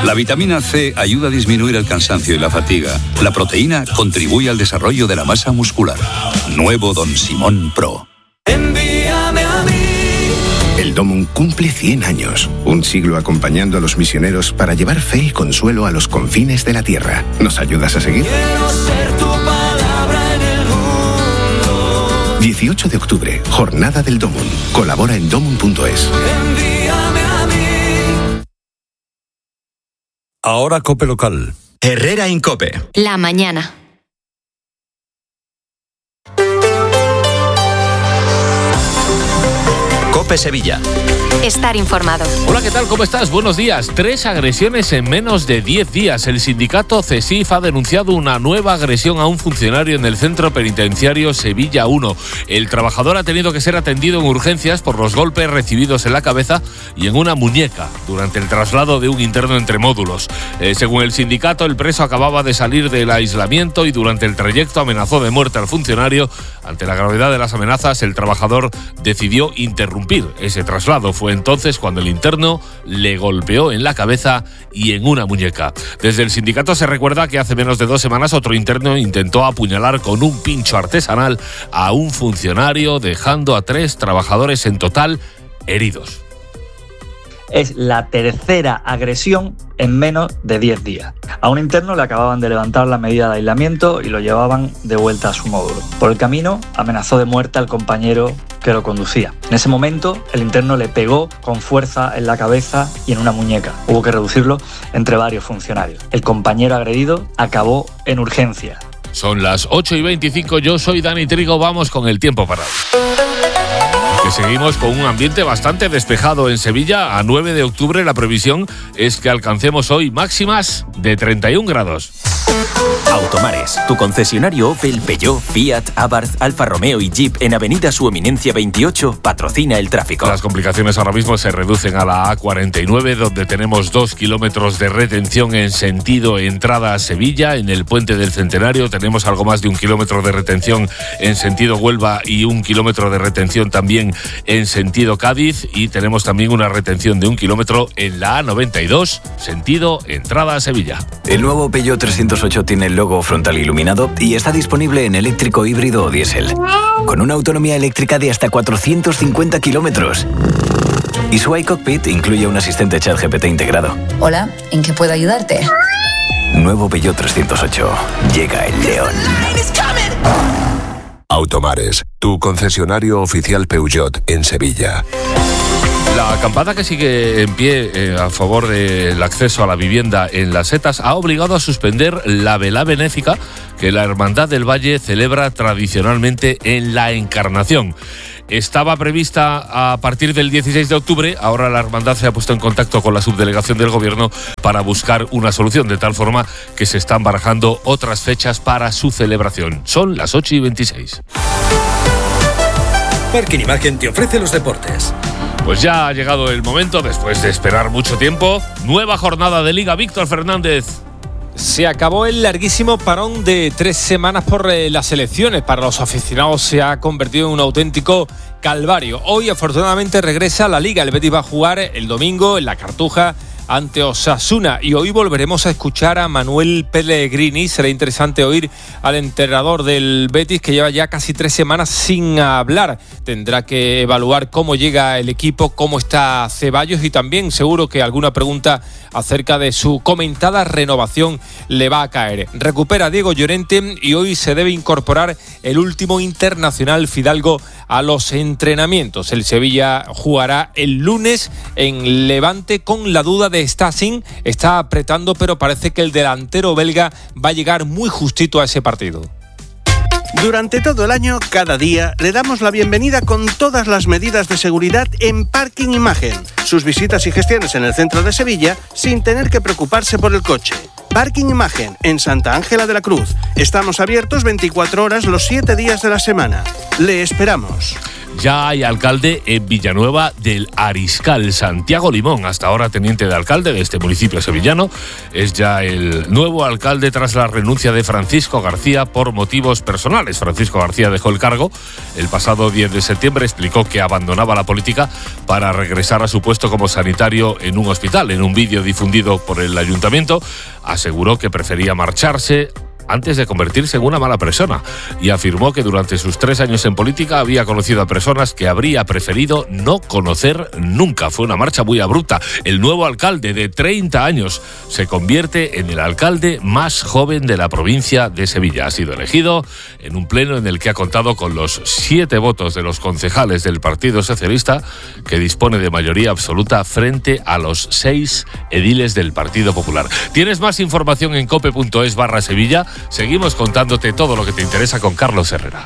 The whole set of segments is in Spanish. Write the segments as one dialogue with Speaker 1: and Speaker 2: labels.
Speaker 1: La vitamina C ayuda a disminuir el cansancio y la fatiga. La proteína contribuye al desarrollo de la masa muscular. Nuevo Don Simón Pro.
Speaker 2: Envíame a mí.
Speaker 3: El Domum cumple 100 años, un siglo acompañando a los misioneros para llevar fe y consuelo a los confines de la tierra. ¿Nos ayudas a seguir?
Speaker 2: Quiero ser tu palabra en el mundo.
Speaker 3: 18 de octubre, Jornada del Domum. Colabora en domum.es.
Speaker 2: Envíame a mí.
Speaker 4: Ahora COPE Local.
Speaker 5: Herrera Incope.
Speaker 6: La mañana.
Speaker 5: COPE Sevilla.
Speaker 6: Estar informado.
Speaker 7: Hola, ¿qué tal? ¿Cómo estás? Buenos días. 3 agresiones en menos de 10 días. El sindicato CESIF ha denunciado una nueva agresión a un funcionario en el centro penitenciario Sevilla 1. El trabajador ha tenido que ser atendido en urgencias por los golpes recibidos en la cabeza y en una muñeca durante el traslado de un interno entre módulos. Según el sindicato, el preso acababa de salir del aislamiento y durante el trayecto amenazó de muerte al funcionario. Ante la gravedad de las amenazas, el trabajador decidió interrumpir ese traslado. Fue entonces cuando el interno le golpeó en la cabeza y en una muñeca. Desde el sindicato se recuerda que hace menos de 2 semanas otro interno intentó apuñalar con un pincho artesanal a un funcionario, dejando a 3 trabajadores en total heridos.
Speaker 8: Es la tercera agresión en menos de 10 días. A un interno le acababan de levantar la medida de aislamiento y lo llevaban de vuelta a su módulo. Por el camino amenazó de muerte al compañero que lo conducía. En ese momento el interno le pegó con fuerza en la cabeza y en una muñeca. Hubo que reducirlo entre varios funcionarios. El compañero agredido acabó en urgencia.
Speaker 7: Son las 8:25, yo soy Dani Trigo, vamos con el tiempo parado. Que seguimos con un ambiente bastante despejado en Sevilla. A 9 de octubre la previsión es que alcancemos hoy máximas de 31 grados.
Speaker 9: Automares, tu concesionario Opel, Peugeot, Fiat, Abarth, Alfa Romeo y Jeep en Avenida Su Eminencia 28 patrocina el tráfico.
Speaker 7: Las complicaciones ahora mismo se reducen a la A49, donde tenemos 2 kilómetros de retención en sentido entrada a Sevilla. En el Puente del Centenario tenemos algo más de 1 kilómetro de retención en sentido Huelva y 1 kilómetro de retención también en sentido Cádiz. Y tenemos también una retención de 1 kilómetro en la A92, sentido entrada a Sevilla.
Speaker 9: El nuevo Peugeot 308 tiene el logo frontal iluminado y está disponible en eléctrico, híbrido o diésel, con una autonomía eléctrica de hasta 450 kilómetros. Y su iCockpit incluye un asistente ChatGPT integrado.
Speaker 10: Hola, ¿en qué puedo ayudarte?
Speaker 9: Nuevo Peugeot 308. Llega el león.
Speaker 4: Automares, tu concesionario oficial Peugeot en Sevilla.
Speaker 7: La acampada que sigue en pie a favor del acceso a la vivienda en Las Setas ha obligado a suspender la velada benéfica que la Hermandad del Valle celebra tradicionalmente en la Encarnación. Estaba prevista a partir del 16 de octubre, ahora la Hermandad se ha puesto en contacto con la subdelegación del Gobierno para buscar una solución, de tal forma que se están barajando otras fechas para su celebración. Son las 8:26.
Speaker 11: Parking Imagen te ofrece los deportes.
Speaker 7: Pues ya ha llegado el momento, después de esperar mucho tiempo, nueva jornada de Liga. Víctor Fernández.
Speaker 12: Se acabó el larguísimo parón de 3 semanas por las elecciones. Para los aficionados se ha convertido en un auténtico calvario. Hoy afortunadamente regresa a la Liga. El Betis va a jugar el domingo en la Cartuja ante Osasuna y hoy volveremos a escuchar a Manuel Pellegrini. Será interesante oír al entrenador del Betis, que lleva ya casi 3 semanas sin hablar. Tendrá que evaluar cómo llega el equipo, cómo está Ceballos y también seguro que alguna pregunta acerca de su comentada renovación le va a caer. Recupera a Diego Llorente y hoy se debe incorporar el último internacional Fidalgo a los entrenamientos. El Sevilla jugará el lunes en Levante con la duda de Stassin. Está apretando, pero parece que el delantero belga va a llegar muy justito a ese partido.
Speaker 13: Durante todo el año, cada día, le damos la bienvenida con todas las medidas de seguridad en Parking Imagen. Sus visitas y gestiones en el centro de Sevilla sin tener que preocuparse por el coche. Parking Imagen, en Santa Ángela de la Cruz. Estamos abiertos 24 horas los 7 días de la semana. Le esperamos.
Speaker 7: Ya hay alcalde en Villanueva del Ariscal. Santiago Limón, hasta ahora teniente de alcalde de este municipio sevillano, es ya el nuevo alcalde tras la renuncia de Francisco García por motivos personales. Francisco García dejó el cargo el pasado 10 de septiembre, explicó que abandonaba la política para regresar a su puesto como sanitario en un hospital. En un vídeo difundido por el ayuntamiento, aseguró que prefería marcharse antes de convertirse en una mala persona, y afirmó que durante sus 3 años en política había conocido a personas que habría preferido no conocer nunca. Fue una marcha muy abrupta. El nuevo alcalde de 30 años se convierte en el alcalde más joven de la provincia de Sevilla. Ha sido elegido en un pleno en el que ha contado con los 7 votos de los concejales del Partido Socialista, que dispone de mayoría absoluta frente a los 6 ediles del Partido Popular. Tienes más información en cope.es/Sevilla. Seguimos contándote todo lo que te interesa con Carlos Herrera.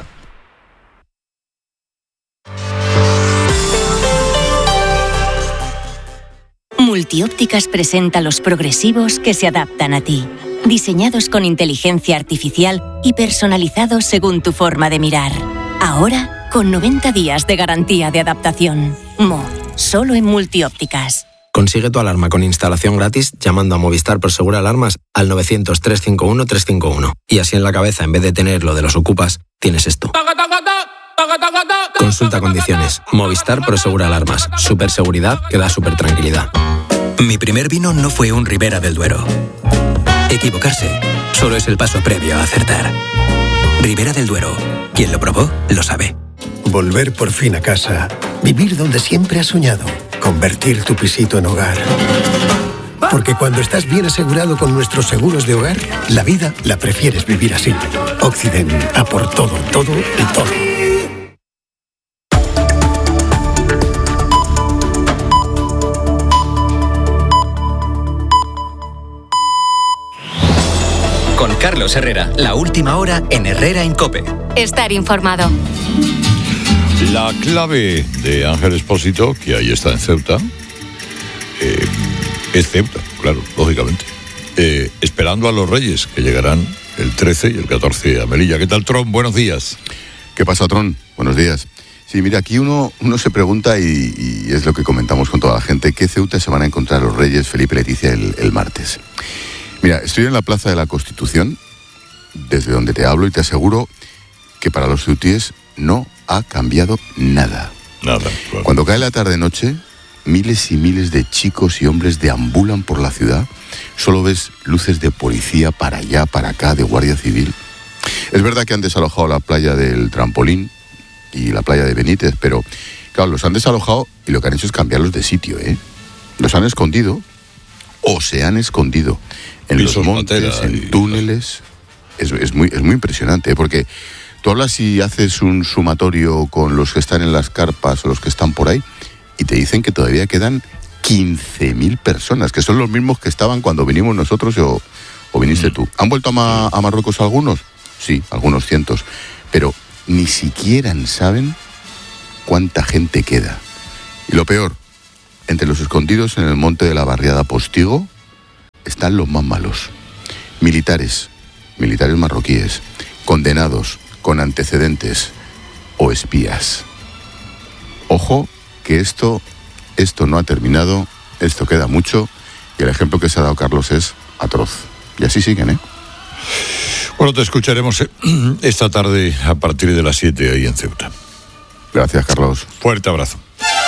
Speaker 14: Multiópticas presenta los progresivos que se adaptan a ti. Diseñados con inteligencia artificial y personalizados según tu forma de mirar. Ahora, con 90 días de garantía de adaptación. Solo en Multiópticas.
Speaker 15: Consigue tu alarma con instalación gratis llamando a Movistar Prosegur Alarmas al 900-351-351. Y así en la cabeza, en vez de tener lo de los ocupas, tienes esto. Consulta condiciones. Movistar Prosegur Alarmas. Superseguridad que da super tranquilidad.
Speaker 16: Mi primer vino no fue un Ribera del Duero. Equivocarse solo es el paso previo a acertar. Ribera del Duero. Quien lo probó, lo sabe.
Speaker 17: Volver por fin a casa. Vivir donde siempre has soñado. Convertir tu pisito en hogar. Porque cuando estás bien asegurado con nuestros seguros de hogar, la vida la prefieres vivir así. Occident, a por todo, todo y todo.
Speaker 5: Con Carlos Herrera, la última hora en Herrera en COPE.
Speaker 6: Estar informado.
Speaker 18: La clave de Ángel Expósito, que ahí está en Ceuta, es Ceuta, claro, lógicamente. Esperando a los Reyes, que llegarán el 13 y el 14 a Melilla. ¿Qué tal, Tron? Buenos días.
Speaker 19: ¿Qué pasa, Tron? Buenos días. Sí, mira, aquí uno se pregunta, y es lo que comentamos con toda la gente, ¿qué Ceuta se van a encontrar los Reyes Felipe y Leticia el martes? Mira, estoy en la Plaza de la Constitución, desde donde te hablo, y te aseguro que para los ceutíes no ha cambiado nada.
Speaker 18: Nada, claro.
Speaker 19: Cuando cae la tarde-noche, miles y miles de chicos y hombres deambulan por la ciudad. Solo ves luces de policía para allá, para acá, de Guardia Civil. Es verdad que han desalojado la playa del Trampolín y la playa de Benítez, pero claro, los han desalojado y lo que han hecho es cambiarlos de sitio, ¿eh? Los han escondido o se han escondido en los montes, en túneles. Es muy impresionante, ¿eh? Porque tú hablas y haces un sumatorio con los que están en las carpas o los que están por ahí y te dicen que todavía quedan 15.000 personas, que son los mismos que estaban cuando vinimos nosotros o viniste tú. ¿Han vuelto a Marruecos algunos? Sí, algunos cientos. Pero ni siquiera saben cuánta gente queda. Y lo peor, entre los escondidos en el monte de la barriada Postigo están los más malos. Militares marroquíes, condenados, con antecedentes o espías. Ojo, que esto no ha terminado, esto queda mucho, y el ejemplo que se ha dado Carlos es atroz. Y así siguen, ¿eh?
Speaker 18: Bueno, te escucharemos esta tarde a partir de las 7 ahí en Ceuta.
Speaker 19: Gracias, Carlos.
Speaker 18: Fuerte abrazo.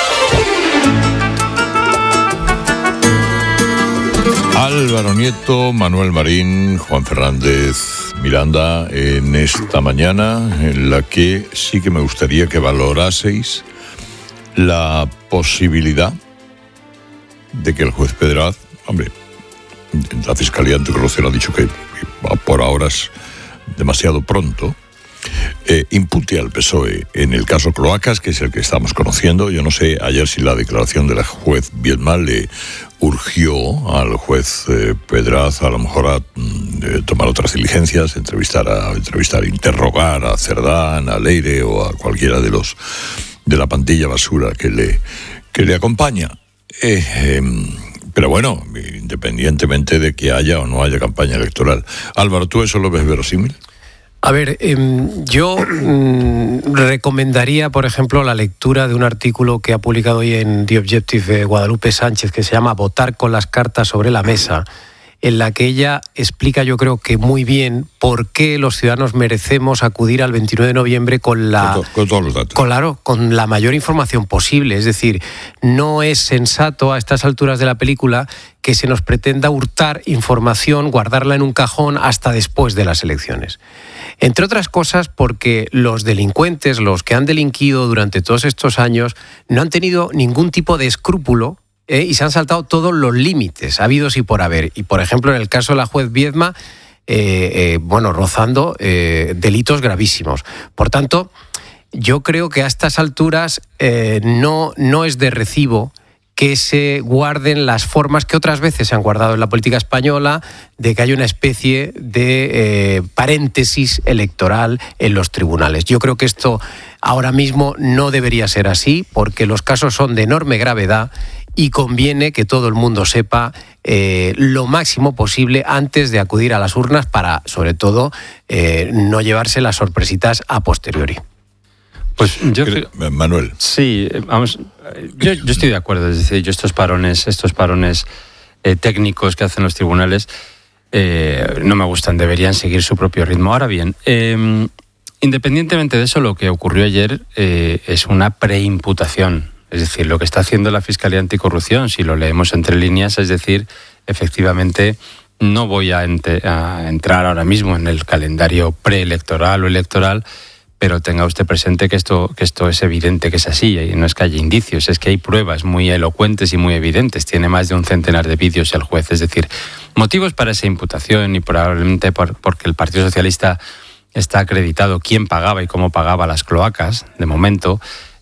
Speaker 18: Álvaro Nieto, Manuel Marín, Juan Fernández Miranda, en esta mañana en la que sí que me gustaría que valoraseis la posibilidad de que el juez Pedraz, hombre, la Fiscalía Anticorrupción ha dicho que por ahora es demasiado pronto, impute al PSOE en el caso Cloacas, que es el que estamos conociendo. Yo no sé ayer si la declaración de la juez Bielma le urgió al juez Pedraz a lo mejor a tomar otras diligencias, entrevistar, interrogar a Cerdán, a Leire o a cualquiera de los de la pandilla basura que le acompaña. Pero bueno, independientemente de que haya o no haya campaña electoral. Álvaro, ¿tú eso lo ves verosímil?
Speaker 20: A ver, yo recomendaría, por ejemplo, la lectura de un artículo que ha publicado hoy en The Objective Guadalupe Sánchez, que se llama Votar con las cartas sobre la mesa, en la que ella explica, yo creo que muy bien, por qué los ciudadanos merecemos acudir al 29 de noviembre con
Speaker 18: todos los datos.
Speaker 20: Con la mayor información posible. Es decir, no es sensato a estas alturas de la película que se nos pretenda hurtar información, guardarla en un cajón hasta después de las elecciones. Entre otras cosas porque los delincuentes, los que han delinquido durante todos estos años, no han tenido ningún tipo de escrúpulo y se han saltado todos los límites habidos y por haber. Y, por ejemplo, en el caso de la juez Viedma, rozando delitos gravísimos. Por tanto, yo creo que a estas alturas no es de recibo que se guarden las formas que otras veces se han guardado en la política española, de que haya una especie de paréntesis electoral en los tribunales. Yo creo que esto ahora mismo no debería ser así, porque los casos son de enorme gravedad y conviene que todo el mundo sepa lo máximo posible antes de acudir a las urnas para, sobre todo, no llevarse las sorpresitas a posteriori.
Speaker 21: Pues yo,
Speaker 18: Manuel.
Speaker 21: Sí, vamos, yo estoy de acuerdo. Es decir, yo estos parones técnicos que hacen los tribunales no me gustan, deberían seguir su propio ritmo. Ahora bien, independientemente de eso, lo que ocurrió ayer es una preimputación. Es decir, lo que está haciendo la Fiscalía Anticorrupción, si lo leemos entre líneas, es decir, efectivamente, no voy a entrar ahora mismo en el calendario preelectoral o electoral, pero tenga usted presente que esto es evidente que es así, y no es que haya indicios, es que hay pruebas muy elocuentes y muy evidentes. Tiene más de un centenar de vídeos el juez. Es decir, motivos para esa imputación y probablemente porque el Partido Socialista está acreditado quién pagaba y cómo pagaba las cloacas, de momento.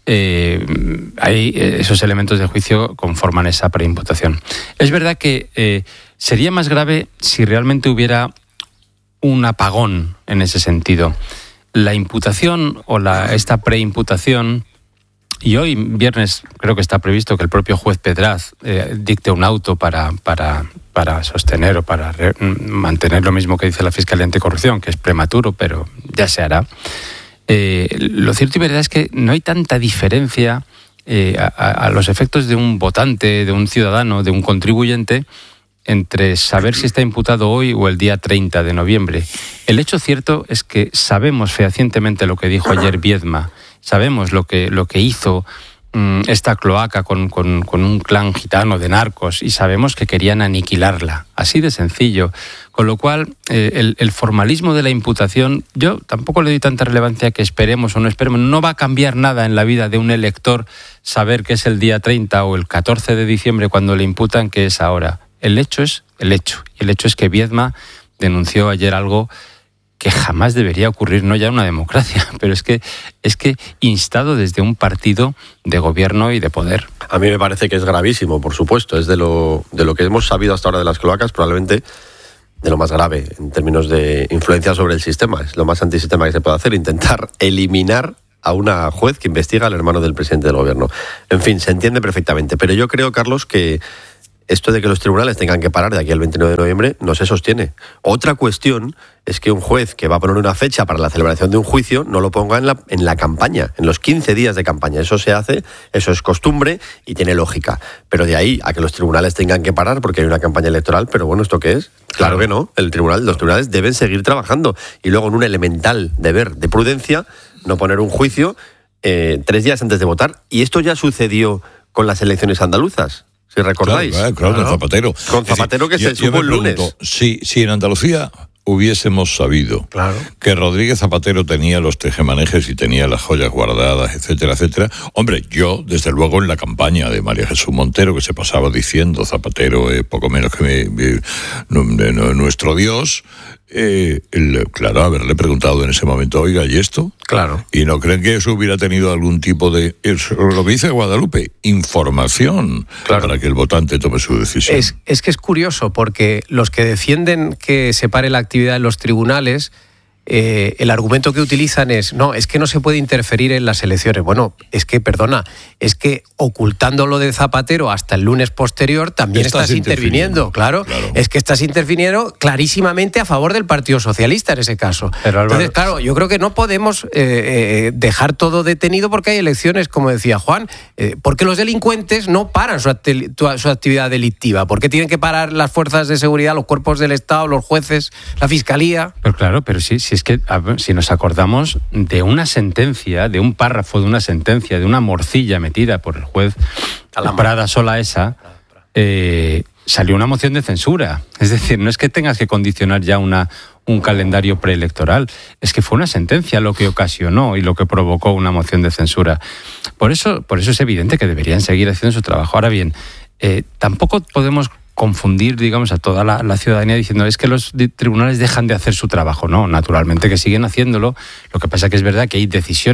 Speaker 21: Esos elementos de juicio conforman esa preimputación. Es verdad que sería más grave si realmente hubiera un apagón en ese sentido. La imputación o esta preimputación, y hoy viernes creo que está previsto que el propio juez Pedraz dicte un auto para sostener o para mantener lo mismo que dice la Fiscalía Anticorrupción, que es prematuro, pero ya se hará. Lo cierto y verdad es que no hay tanta diferencia a los efectos de un votante, de un ciudadano, de un contribuyente, entre saber si está imputado hoy o el día 30 de noviembre. El hecho cierto es que sabemos fehacientemente lo que dijo ayer Viedma, sabemos lo que hizo esta cloaca con un clan gitano de narcos, y sabemos que querían aniquilarla, así de sencillo. Con lo cual, el formalismo de la imputación, yo tampoco le doy tanta relevancia que esperemos o no esperemos. No va a cambiar nada en la vida de un elector saber que es el día 30 o el 14 de diciembre cuando le imputan, que es ahora. El hecho es el hecho. Y el hecho es que Viedma denunció ayer algo que jamás debería ocurrir, no ya en una democracia, pero es que instado desde un partido de gobierno y de poder.
Speaker 22: A mí me parece que es gravísimo, por supuesto. Es de lo que hemos sabido hasta ahora de las cloacas, probablemente de lo más grave en términos de influencia sobre el sistema. Es lo más antisistema que se puede hacer, intentar eliminar a una juez que investiga al hermano del presidente del gobierno. En fin, se entiende perfectamente. Pero yo creo, Carlos, que esto de que los tribunales tengan que parar de aquí al 29 de noviembre no se sostiene. Otra cuestión es que un juez que va a poner una fecha para la celebración de un juicio no lo ponga en la campaña, en los 15 días de campaña. Eso se hace, eso es costumbre y tiene lógica. Pero de ahí a que los tribunales tengan que parar porque hay una campaña electoral, pero bueno, ¿esto qué es? Claro que no. Los tribunales deben seguir trabajando. Y luego, en un elemental deber de prudencia, no poner un juicio 3 días antes de votar. Y esto ya sucedió con las elecciones andaluzas. Si recordáis.
Speaker 18: Claro, con Zapatero.
Speaker 22: Con Zapatero, que se supo el lunes.
Speaker 18: Si en Andalucía hubiésemos sabido que Rodríguez Zapatero tenía los tejemanejes y tenía las joyas guardadas, etcétera, etcétera. Hombre, yo, desde luego, en la campaña de María Jesús Montero, que se pasaba diciendo Zapatero es poco menos que nuestro Dios, claro, haberle preguntado en ese momento, oiga, ¿y esto?
Speaker 20: Claro.
Speaker 18: ¿Y no creen que eso hubiera tenido algún tipo de, lo que dice Guadalupe, información para que el votante tome su decisión?
Speaker 20: Es que es curioso, porque los que defienden que se pare la actividad en los tribunales el argumento que utilizan es, no, es que no se puede interferir en las elecciones. Bueno, es que, perdona, es que ocultando lo de Zapatero hasta el lunes posterior también estás interviniendo, claro. Es que estás interviniendo clarísimamente a favor del Partido Socialista en ese caso.
Speaker 21: Pero, Álvaro,
Speaker 20: entonces, claro, yo creo que no podemos dejar todo detenido porque hay elecciones, como decía Juan, porque los delincuentes no paran su actividad delictiva. ¿Por qué tienen que parar las fuerzas de seguridad, los cuerpos del Estado, los jueces, la Fiscalía?
Speaker 21: Pero claro, pero sí, es que si nos acordamos de una sentencia, de un párrafo de una sentencia, de una morcilla metida por el juez Prada Solaesa, salió una moción de censura. Es decir, no es que tengas que condicionar ya un calendario preelectoral, es que fue una sentencia lo que ocasionó y lo que provocó una moción de censura. Por eso es evidente que deberían seguir haciendo su trabajo. Ahora bien, tampoco podemos confundir, digamos, a toda la ciudadanía diciendo es que los tribunales dejan de hacer su trabajo. No, naturalmente que siguen haciéndolo. Lo que pasa que es verdad que hay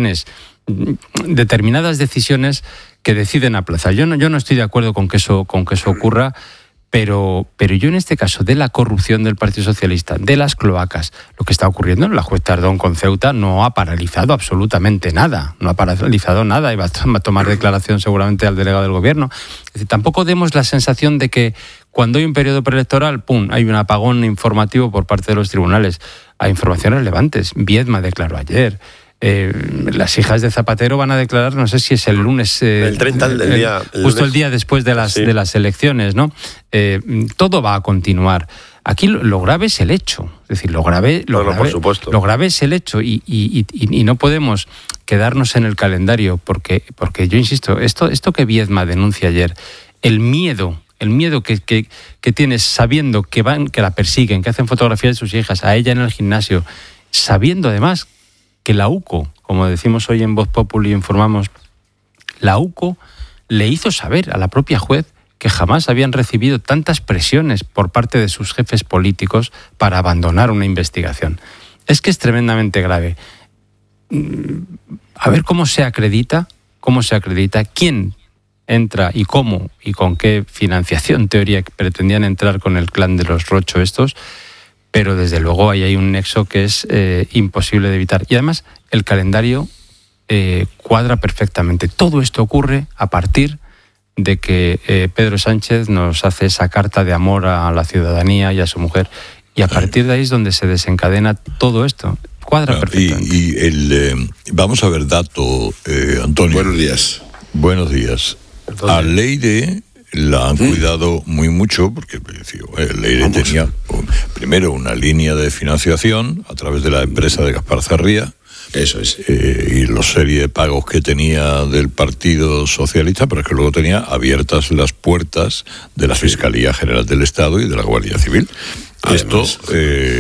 Speaker 21: determinadas decisiones que deciden aplazar. Yo no estoy de acuerdo con que eso ocurra, pero yo en este caso de la corrupción del Partido Socialista, de las cloacas, lo que está ocurriendo en la juez Tardón con Ceuta no ha paralizado absolutamente nada, y va a tomar declaración seguramente al delegado del gobierno. Es decir, tampoco demos la sensación de que cuando hay un periodo preelectoral, hay un apagón informativo por parte de los tribunales. Hay informaciones relevantes. Viedma declaró ayer. Las hijas de Zapatero van a declarar, no sé si es el lunes,
Speaker 22: el 30 del día,
Speaker 21: justo el día después de las elecciones, ¿no? Todo va a continuar. Aquí lo grave es el hecho, es decir, lo grave es el hecho y no podemos quedarnos en el calendario porque yo insisto, esto que Viedma denuncia ayer, el miedo que tienes sabiendo que la persiguen, que hacen fotografías de sus hijas, a ella en el gimnasio, sabiendo además que la UCO, como decimos hoy en Voz Populi, informamos, la UCO le hizo saber a la propia juez que jamás habían recibido tantas presiones por parte de sus jefes políticos para abandonar una investigación. Es que es tremendamente grave. A ver cómo se acredita, quién entra y cómo y con qué financiación teoría pretendían entrar con el clan de los Rocho estos, pero desde luego ahí hay un nexo que es imposible de evitar. Y además el calendario cuadra perfectamente. Todo esto ocurre a partir de que Pedro Sánchez nos hace esa carta de amor a la ciudadanía y a su mujer. Y a partir de ahí es donde se desencadena todo esto. Cuadra perfectamente.
Speaker 18: Vamos a ver dato, Antonio. Buenos días. A Leire la han cuidado muy mucho porque Leire tenía primero una línea de financiación a través de la empresa de Gaspar Zarría.
Speaker 1: Eso es.
Speaker 18: Y los serie de pagos que tenía del Partido Socialista, pero es que luego tenía abiertas las puertas de la Fiscalía General del Estado y de la Guardia Civil. Además, esto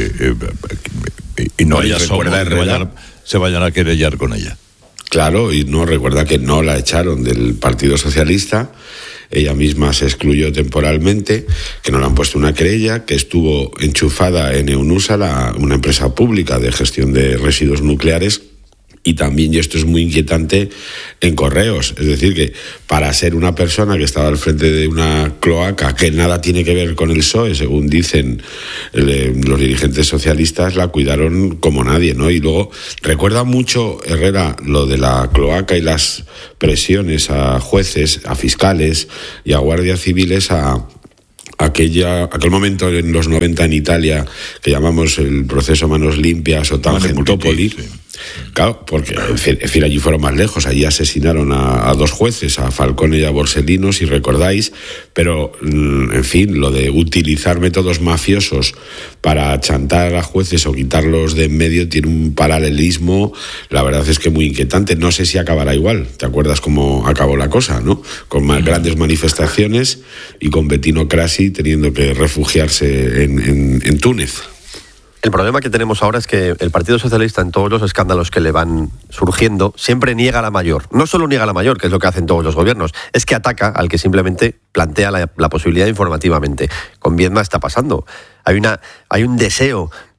Speaker 18: y no se vayan a querellar con ella.
Speaker 1: Claro, y no recuerda que no la echaron del Partido Socialista. Ella misma se excluyó temporalmente, que no le han puesto una querella, que estuvo enchufada en EUNUSA, una empresa pública de gestión de residuos nucleares, y también, y esto es muy inquietante, en Correos. Es decir, que para ser una persona que estaba al frente de una cloaca que nada tiene que ver con el PSOE, según dicen los dirigentes socialistas, la cuidaron como nadie, ¿no? Y luego recuerda mucho, Herrera, lo de la cloaca y las presiones a jueces, a fiscales y a guardias civiles aquel momento en los 90 en Italia que llamamos el proceso Manos Limpias o Tangentopoli. Claro, porque en fin, allí fueron más lejos, allí asesinaron a dos jueces, a Falcone y a Borsellino, si recordáis, pero en fin, lo de utilizar métodos mafiosos para chantar a jueces o quitarlos de en medio tiene un paralelismo, la verdad es que muy inquietante. No sé si acabará igual, ¿te acuerdas cómo acabó la cosa, no? Con más grandes manifestaciones y con Bettino Craxi teniendo que refugiarse en Túnez.
Speaker 22: El problema que tenemos ahora es que el Partido Socialista, en todos los escándalos que le van surgiendo, siempre niega la mayor. No solo niega la mayor, que es lo que hacen todos los gobiernos, es que ataca al que simplemente plantea la posibilidad informativamente. Con Viedma está pasando. Hay un deseo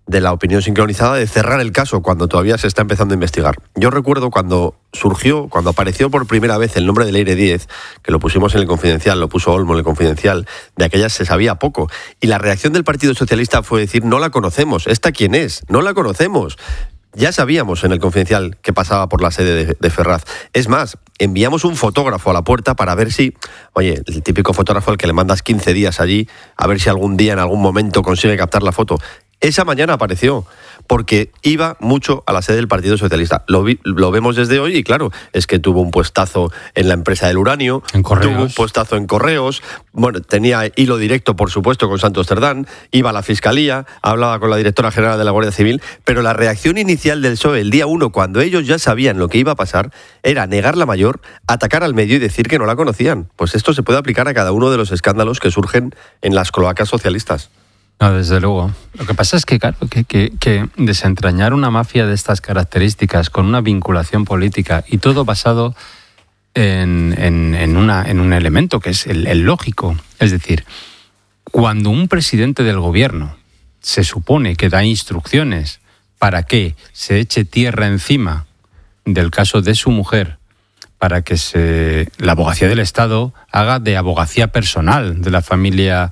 Speaker 22: de la opinión sincronizada de cerrar el caso cuando todavía se está empezando a investigar. Yo recuerdo cuando apareció por primera vez el nombre de Leire Díez, que lo pusimos en El Confidencial, lo puso Olmo en El Confidencial, de aquellas se sabía poco. Y la reacción del Partido Socialista fue decir, no la conocemos, ¿esta quién es? No la conocemos. Ya sabíamos en El Confidencial que pasaba por la sede de Ferraz. Es más, enviamos un fotógrafo a la puerta para ver si, oye, el típico fotógrafo al que le mandas 15 días allí, a ver si algún día, en algún momento, consigue captar la foto. Esa mañana apareció, porque iba mucho a la sede del Partido Socialista. Lo vemos desde hoy y claro, es que tuvo un puestazo en la empresa del uranio, tuvo un puestazo en Correos, bueno, tenía hilo directo, por supuesto, con Santos Cerdán, iba a la Fiscalía, hablaba con la directora general de la Guardia Civil, pero la reacción inicial del PSOE el día 1, cuando ellos ya sabían lo que iba a pasar, era negar la mayor, atacar al medio y decir que no la conocían. Pues esto se puede aplicar a cada uno de los escándalos que surgen en las cloacas socialistas.
Speaker 21: No, desde luego. Lo que pasa es que, claro, que desentrañar una mafia de estas características con una vinculación política y todo basado en un elemento que es el lógico. Es decir, cuando un presidente del gobierno se supone que da instrucciones para que se eche tierra encima del caso de su mujer, para que la abogacía del Estado haga de abogacía personal de la familia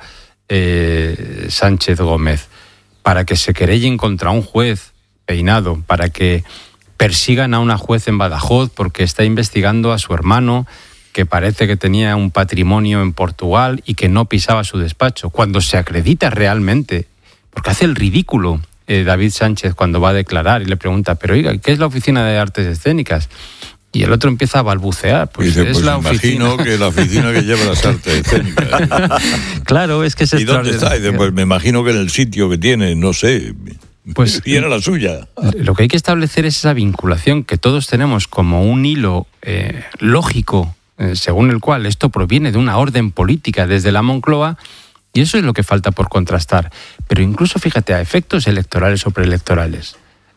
Speaker 21: Sánchez Gómez, para que se querellen contra un juez Peinado, para que persigan a una juez en Badajoz porque está investigando a su hermano que parece que tenía un patrimonio en Portugal y que no pisaba su despacho, cuando se acredita realmente, porque hace el ridículo David Sánchez cuando va a declarar y le pregunta, pero oiga, ¿qué es la Oficina de Artes Escénicas? Y el otro empieza a balbucear. Pues
Speaker 18: dice,
Speaker 21: es
Speaker 18: pues
Speaker 21: la
Speaker 18: imagino
Speaker 21: oficina
Speaker 18: que la oficina que lleva las artes escénicas.
Speaker 21: Claro, es que es
Speaker 18: ¿Y dónde está? Y dice, pues me imagino que en el sitio que tiene, no sé,
Speaker 21: pues
Speaker 18: y era la suya.
Speaker 21: Lo que hay que establecer es esa vinculación que todos tenemos como un hilo lógico, según el cual esto proviene de una orden política desde la Moncloa, y eso es lo que falta por contrastar. Pero incluso, fíjate, a efectos electorales o preelectorales,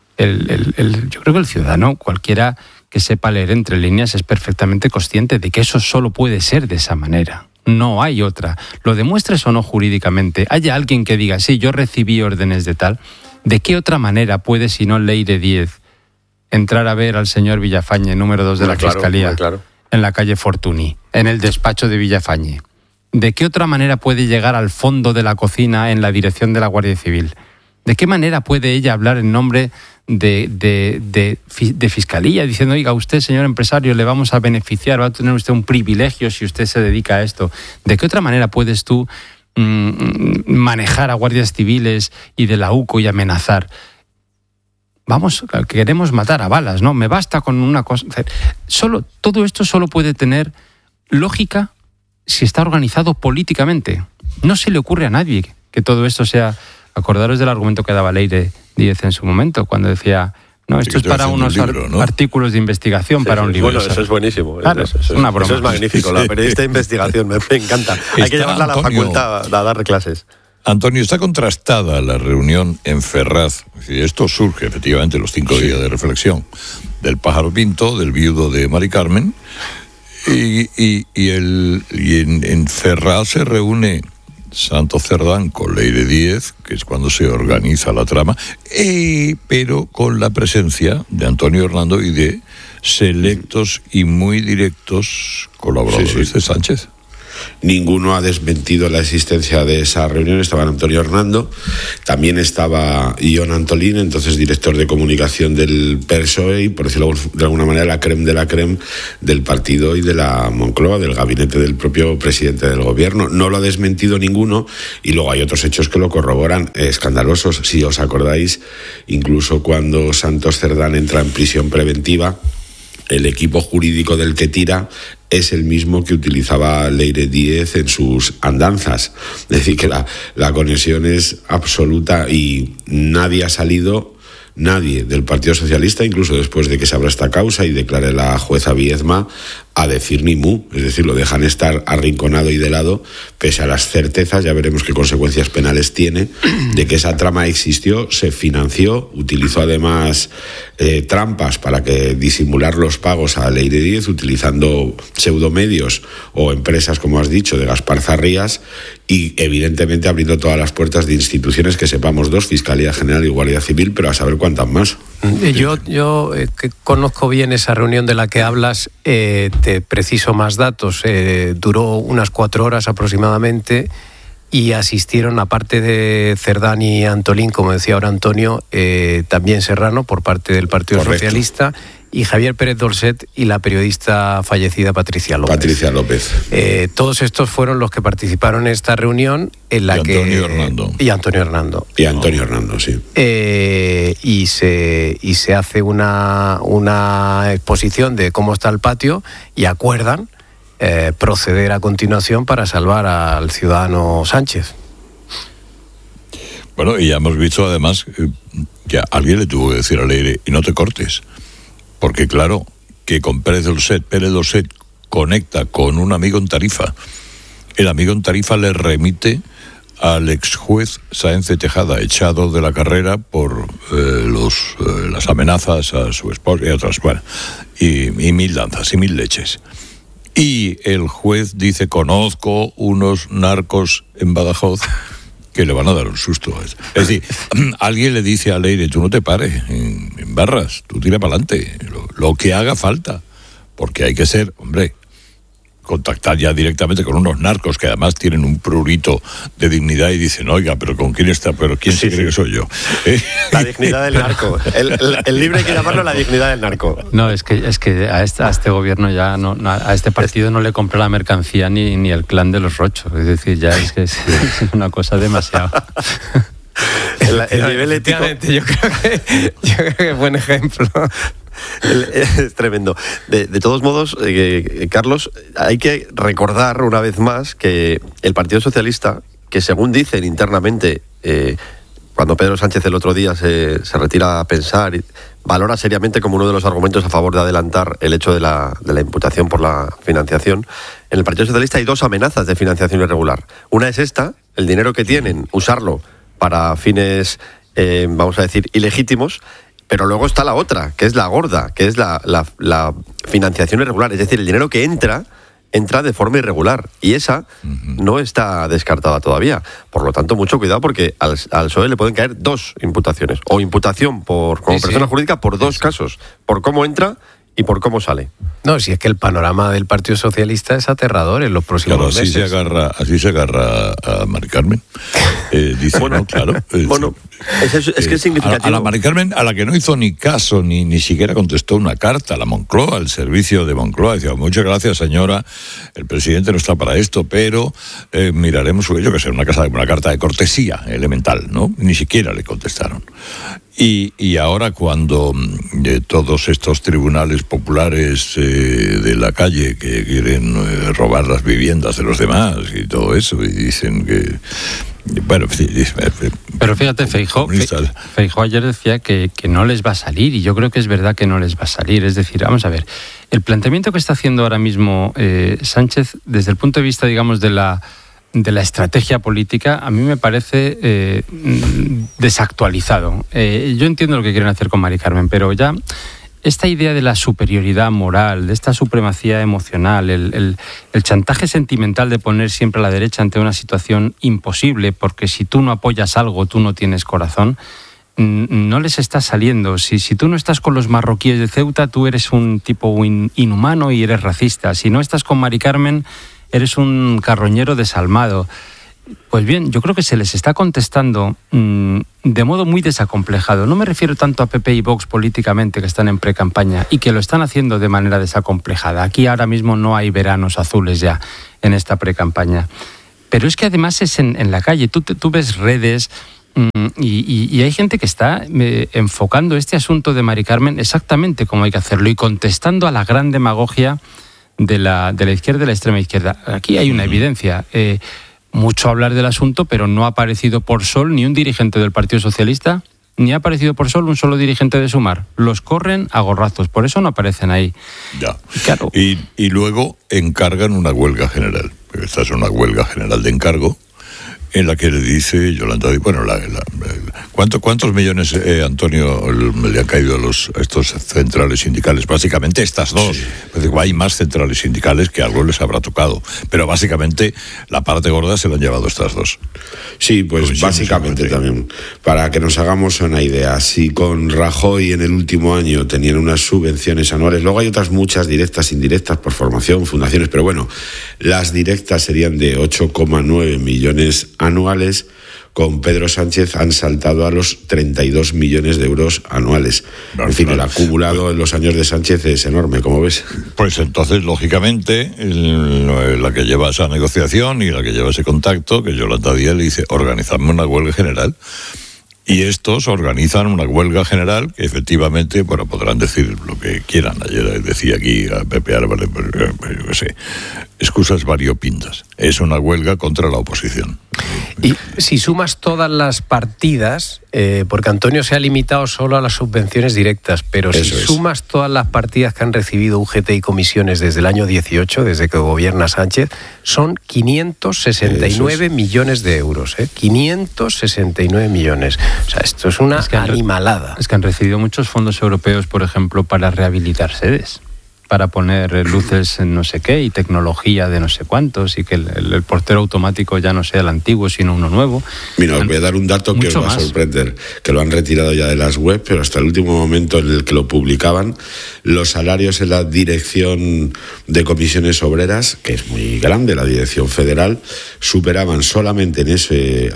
Speaker 21: yo creo que el ciudadano, cualquiera que sepa leer entre líneas, es perfectamente consciente de que eso solo puede ser de esa manera. No hay otra. Lo demuestres o no jurídicamente, haya alguien que diga, sí, yo recibí órdenes de tal, ¿de qué otra manera puede, si no Leire Díez, entrar a ver al señor Villafañe, número 2 de la Fiscalía, en la calle Fortuny, en el despacho de Villafañe? ¿De qué otra manera puede llegar al fondo de la cocina en la dirección de la Guardia Civil? ¿De qué manera puede ella hablar en nombre de Fiscalía, diciendo, oiga, usted, señor empresario, le vamos a beneficiar, va a tener usted un privilegio si usted se dedica a esto? ¿De qué otra manera puedes tú manejar a guardias civiles y de la UCO y amenazar? Vamos, queremos matar a balas, ¿no? Me basta con una cosa. Todo esto solo puede tener lógica si está organizado políticamente. No se le ocurre a nadie que todo esto sea... Acordaros del argumento que daba Leire Díez en su momento, cuando decía, no, esto es para unos artículos de investigación, para un libro.
Speaker 22: Bueno, eso es buenísimo.
Speaker 21: Claro,
Speaker 22: eso
Speaker 21: es una broma.
Speaker 22: Eso es magnífico, la periodista de investigación, me encanta. Hay que llevarla a la facultad a dar clases.
Speaker 18: Antonio, está contrastada la reunión en Ferraz. Esto surge, efectivamente, los 5 días de reflexión del Pájaro Pinto, del viudo de Mari Carmen, y en Ferraz se reúne Santos Cerdán con Leire Díez, que es cuando se organiza la trama, pero con la presencia de Antonio Hernando y de selectos y muy directos colaboradores de Sánchez.
Speaker 1: Ninguno ha desmentido la existencia de esa reunión. Estaba Antonio Hernando, también estaba Ion Antolín, entonces director de comunicación del PSOE y, por decirlo de alguna manera, la crème de la crème del partido y de la Moncloa, del gabinete del propio presidente del gobierno. No lo ha desmentido ninguno, y luego hay otros hechos que lo corroboran, escandalosos. Si os acordáis, incluso cuando Santos Cerdán entra en prisión preventiva, el equipo jurídico del que tira es el mismo que utilizaba Leire Díez en sus andanzas. Es decir, que la conexión es absoluta y nadie ha salido, nadie del Partido Socialista, incluso después de que se abra esta causa y declare la jueza Viedma, a decir ni mu, es decir, lo dejan estar arrinconado y de lado, pese a las certezas, ya veremos qué consecuencias penales tiene, de que esa trama existió, se financió, utilizó además trampas para que disimular los pagos a Leire Díez, utilizando pseudomedios o empresas, como has dicho, de Gaspar Zarrías, y evidentemente abriendo todas las puertas de instituciones que sepamos dos, Fiscalía General y Guardia Civil, pero a saber cuántas más.
Speaker 20: Yo que conozco bien esa reunión de la que hablas, te preciso más datos. Duró unas 4 horas aproximadamente y asistieron, aparte de Cerdán y Antolín, como decía ahora Antonio, también Serrano por parte del Partido Socialista, y Javier Pérez Dolcet y la periodista fallecida Patricia López. Todos estos fueron los que participaron en esta reunión en la y Antonio Hernando,
Speaker 1: sí.
Speaker 20: Y se hace una exposición de cómo está el patio y acuerdan proceder a continuación para salvar al ciudadano Sánchez.
Speaker 18: Bueno, y ya hemos visto además que alguien le tuvo que decir a Leire, y no te cortes. Porque claro, que con Pérez Dolcet conecta con un amigo en Tarifa. El amigo en Tarifa le remite al ex juez Sáenz de Tejada, echado de la carrera por las amenazas a su esposa y otras, bueno, y mil danzas y mil leches. Y el juez dice, conozco unos narcos en Badajoz que le van a dar un susto. Es decir, alguien le dice a Leire, tú no te pares en barras, tú tira para adelante, lo que haga falta, porque hay que ser, hombre, contactar ya directamente con unos narcos que además tienen un prurito de dignidad y dicen, oiga, pero ¿con quién está? ¿Pero quién se cree que soy yo?
Speaker 22: La dignidad del narco. El libre hay que llamarlo la dignidad del narco.
Speaker 21: No, es que a este gobierno ya no, a este partido no le compra la mercancía ni el clan de los Rochos. Es decir, ya es que es una cosa demasiado.
Speaker 22: El nivel ético.
Speaker 20: Yo creo que es buen ejemplo.
Speaker 22: Es tremendo. De todos modos, Carlos, hay que recordar una vez más que el Partido Socialista, que según dicen internamente, cuando Pedro Sánchez el otro día se retira a pensar, valora seriamente como uno de los argumentos a favor de adelantar el hecho de la imputación por la financiación. En el Partido Socialista hay 2 amenazas de financiación irregular. Una es esta, el dinero que tienen, usarlo para fines, vamos a decir, ilegítimos. Pero luego está la otra, que es la gorda, que es la financiación irregular. Es decir, el dinero que entra de forma irregular. Y esa no está descartada todavía. Por lo tanto, mucho cuidado, porque al PSOE le pueden caer 2 imputaciones. O imputación como persona jurídica por 2 casos. Por cómo entra y por cómo sale.
Speaker 20: No, si es que el panorama del Partido Socialista es aterrador en los próximos meses.
Speaker 18: Así se agarra a Mari Carmen. Dice, bueno, no, claro.
Speaker 22: Bueno, es que es significativo.
Speaker 18: A la Mari Carmen, a la que no hizo ni caso, ni siquiera contestó una carta a la Moncloa, al servicio de Moncloa. Decía, muchas gracias, señora, el presidente no está para esto, pero miraremos su ello, que sea una carta de cortesía elemental, ¿no? Ni siquiera le contestaron. Y ahora cuando todos estos tribunales populares de la calle que quieren robar las viviendas de los demás y todo eso, y dicen que... Bueno,
Speaker 21: pero fíjate, Feijóo ayer decía que no les va a salir, y yo creo que es verdad que no les va a salir. Es decir, vamos a ver, el planteamiento que está haciendo ahora mismo Sánchez, desde el punto de vista, digamos, de la estrategia política, a mí me parece desactualizado. Yo entiendo lo que quieren hacer con Mari Carmen, pero ya esta idea de la superioridad moral, de esta supremacía emocional, el chantaje sentimental de poner siempre a la derecha ante una situación imposible, porque si tú no apoyas algo, tú no tienes corazón, no les está saliendo. Si tú no estás con los marroquíes de Ceuta, tú eres un tipo inhumano y eres racista. Si no estás con Mari Carmen, eres un carroñero desalmado. Pues bien, yo creo que se les está contestando de modo muy desacomplejado. No me refiero tanto a PP y Vox políticamente, que están en pre-campaña y que lo están haciendo de manera desacomplejada. Aquí ahora mismo no hay veranos azules ya en esta pre-campaña. Pero es que además es en la calle. Tú ves redes y hay gente que está enfocando este asunto de Mari Carmen exactamente como hay que hacerlo y contestando a la gran demagogia de la izquierda y de la extrema izquierda. Aquí hay una evidencia. Mucho hablar del asunto, pero no ha aparecido por sol ni un dirigente del Partido Socialista Ni ha aparecido por solo un solo dirigente de Sumar. Los corren a gorrazos, por eso no aparecen ahí.
Speaker 18: Ya.
Speaker 21: Claro.
Speaker 18: Y luego encargan una huelga general. Esta es una huelga general de encargo, en la que le dice Yolanda Díaz, bueno, ¿cuántos millones, Antonio, le han caído a estos centrales sindicales? Básicamente estas dos. Sí. Pues digo, hay más centrales sindicales que algo les habrá tocado, pero básicamente la parte gorda se la han llevado estas dos.
Speaker 1: Sí, pues básicamente también. Para que nos hagamos una idea, si con Rajoy en el último año tenían unas subvenciones anuales, luego hay otras muchas directas, indirectas, por formación, fundaciones, pero bueno, las directas serían de 8,9 millones anuales. Con Pedro Sánchez han saltado a los 32 millones de euros anuales. En fin, el acumulado en los años de Sánchez es enorme, como ves.
Speaker 18: Pues entonces, lógicamente, la que lleva esa negociación y la que lleva ese contacto, que Yolanda Díaz le dice, organizadme una huelga general. Y estos organizan una huelga general que efectivamente, bueno, podrán decir lo que quieran. Ayer decía aquí a Pepe Álvarez, yo qué sé, excusas variopintas. Es una huelga contra la oposición.
Speaker 20: Y si sumas todas las partidas, porque Antonio se ha limitado solo a las subvenciones directas, pero si sumas todas las partidas que han recibido UGT y comisiones desde el año 18, desde que gobierna Sánchez, son 569 millones de euros. 569 millones. O sea, esto es una animalada.
Speaker 21: Es que han recibido muchos fondos europeos, por ejemplo, para rehabilitar sedes, para poner luces en no sé qué y tecnología de no sé cuántos, y que el portero automático ya no sea el antiguo sino uno nuevo.
Speaker 1: Mira, os voy a dar un dato que os va a sorprender, que lo han retirado ya de las webs, pero hasta el último momento en el que lo publicaban, los salarios en la dirección de comisiones obreras, que es muy grande, la dirección federal, superaban solamente en ese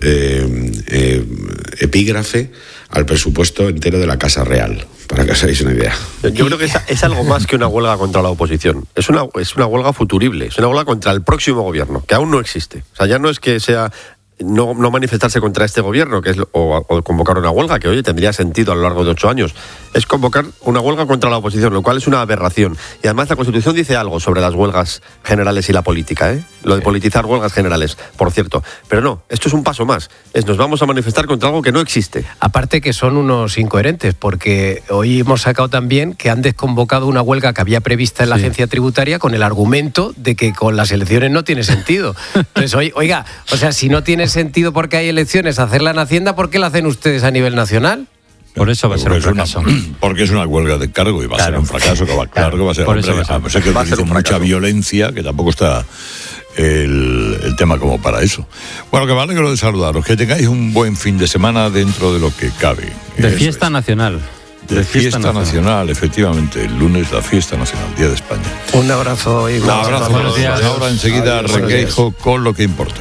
Speaker 1: epígrafe al presupuesto entero de la Casa Real, para que os hagáis una idea.
Speaker 22: Yo creo que es algo más que una huelga contra la oposición. Es una huelga futurible, es una huelga contra el próximo gobierno, que aún no existe. O sea, ya no es que sea no manifestarse contra este gobierno, que es o convocar una huelga, que oye, tendría sentido a lo largo de 8 años. Es convocar una huelga contra la oposición, lo cual es una aberración. Y además la Constitución dice algo sobre las huelgas generales y la política, lo de politizar huelgas generales, por cierto. Pero no, esto es un paso más. Nos vamos a manifestar contra algo que no existe.
Speaker 20: Aparte que son unos incoherentes, porque hoy hemos sacado también que han desconvocado una huelga que había prevista en la agencia tributaria con el argumento de que con las elecciones no tiene sentido. Entonces, oiga, o sea, si no tiene sentido porque hay elecciones hacerla en Hacienda, ¿por qué la hacen ustedes a nivel nacional?
Speaker 21: Por eso va a ser un fracaso.
Speaker 18: Porque es una huelga de encargo y va a ser un fracaso, que va a ser.
Speaker 21: Por eso
Speaker 18: va a ser mucha violencia, que tampoco está el tema como para eso. Bueno, que me alegro de saludaros, que tengáis un buen fin de semana dentro de lo que cabe.
Speaker 21: De fiesta nacional.
Speaker 18: De fiesta nacional, efectivamente. El lunes la fiesta nacional, Día de España.
Speaker 20: Un abrazo.
Speaker 18: Un abrazo. Buenos días. Ahora enseguida Requeijo con lo que importa.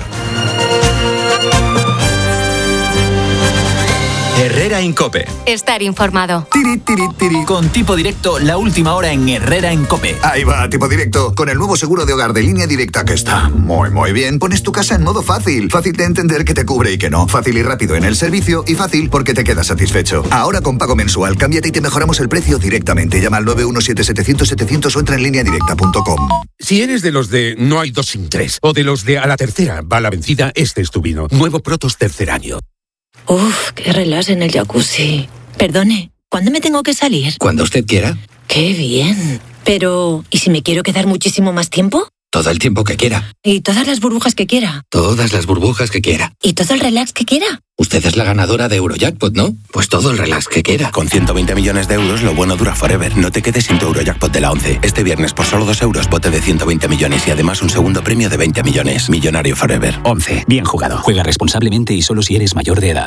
Speaker 5: Herrera en COPE.
Speaker 6: Estar informado.
Speaker 5: Con Tipo Directo, la última hora en Herrera en COPE.
Speaker 2: Ahí va, Tipo Directo. Con el nuevo seguro de hogar de Línea Directa, que está muy bien. Pones tu casa en modo fácil. Fácil de entender que te cubre y que no. Fácil y rápido en el servicio. Y fácil porque te quedas satisfecho. Ahora con pago mensual, cámbiate y te mejoramos el precio directamente. Llama al 917-700-700 o entra en lineadirecta.com.
Speaker 3: Si eres de los de no hay 2 sin 3 o de los de a la tercera va la vencida, este es tu vino. Nuevo Protos tercer año.
Speaker 23: Uf, qué relax en el jacuzzi. Perdone, ¿cuándo me tengo que salir?
Speaker 16: Cuando usted quiera.
Speaker 23: Qué bien. Pero, ¿y si me quiero quedar muchísimo más tiempo?
Speaker 16: Todo el tiempo que quiera.
Speaker 23: ¿Y todas las burbujas que quiera?
Speaker 16: Todas las burbujas que quiera.
Speaker 23: ¿Y todo el relax que quiera?
Speaker 16: Usted es la ganadora de Eurojackpot, ¿no? Pues todo el relax que quiera.
Speaker 24: Con 120 millones de euros, lo bueno dura forever. No te quedes sin tu Eurojackpot de la 11. Este viernes, por solo 2 euros, bote de 120 millones y además un segundo premio de 20 millones. Millonario forever.
Speaker 25: 11. Bien jugado. Juega responsablemente y solo si eres mayor de edad.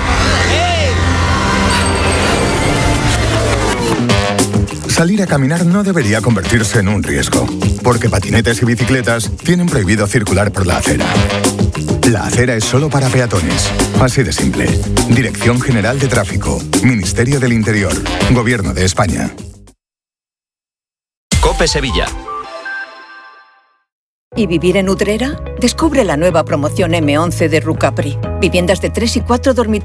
Speaker 26: Salir a caminar no debería convertirse en un riesgo, porque patinetes y bicicletas tienen prohibido circular por la acera. La acera es solo para peatones. Así de simple. Dirección General de Tráfico. Ministerio del Interior. Gobierno de España.
Speaker 5: COPE Sevilla.
Speaker 27: ¿Y vivir en Utrera? Descubre la nueva promoción M11 de Rucapri. Viviendas de 3 y 4 dormitorios